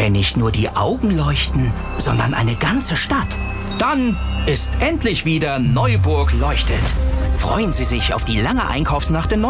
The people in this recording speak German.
Wenn nicht nur die Augen leuchten, sondern eine ganze Stadt, dann ist endlich wieder Neuburg leuchtet. Freuen Sie sich auf die lange Einkaufsnacht in